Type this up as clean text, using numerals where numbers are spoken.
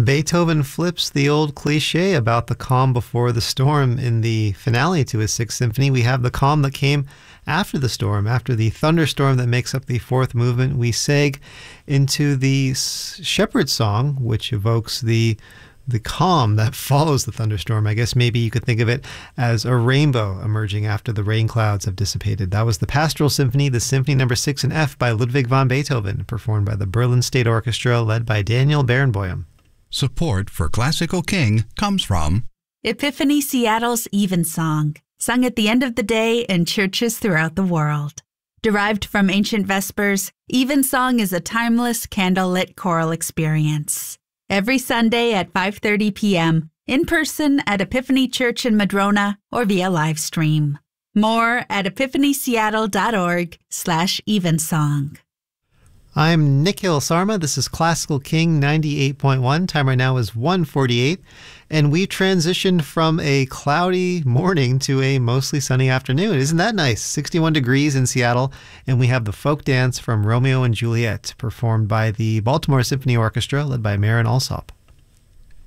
Beethoven flips the old cliche about the calm before the storm. In the finale to his Sixth Symphony, we have the calm that came after the storm, after the thunderstorm that makes up the fourth movement. We seg into the shepherd song, which evokes the calm that follows the thunderstorm. I guess maybe you could think of it as a rainbow emerging after the rain clouds have dissipated. That was the Pastoral Symphony, the Symphony No. 6 in F by Ludwig van Beethoven, performed by the Berlin State Orchestra, led by Daniel Barenboim. Support for Classical King comes from Epiphany Seattle's Evensong, sung at the end of the day in churches throughout the world. Derived from ancient Vespers, Evensong is a timeless candlelit choral experience. Every Sunday at 5:30 p.m., in person at Epiphany Church in Madrona or via live stream. More at epiphanyseattle.org/Evensong. I'm Nikhil Sarma. This is Classical King 98.1. Time right now is 1:48. And we transitioned from a cloudy morning to a mostly sunny afternoon. Isn't that nice? 61 degrees in Seattle. And we have the folk dance from Romeo and Juliet, performed by the Baltimore Symphony Orchestra, led by Marin Alsop.